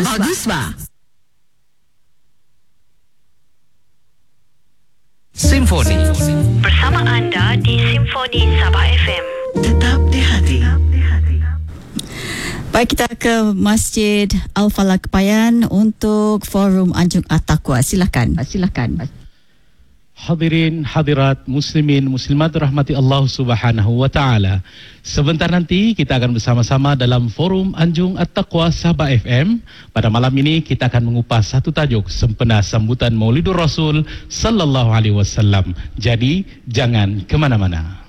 Bagus ba? Simfoni bersama anda di Simfoni Sabah FM. Tetap di hati. Baik, kita ke Masjid Al-Falah Kepayan untuk Forum Anjung At-Taqwa. Silakan. Hadirin, hadirat, muslimin, muslimat rahmati Allah Subhanahu wa taala. Sebentar nanti kita akan bersama-sama dalam Forum Anjung At-Taqwa Sabah FM. Pada malam ini kita akan mengupas satu tajuk sempena sambutan Maulidur Rasul sallallahu alaihi wasallam. Jadi jangan ke mana-mana.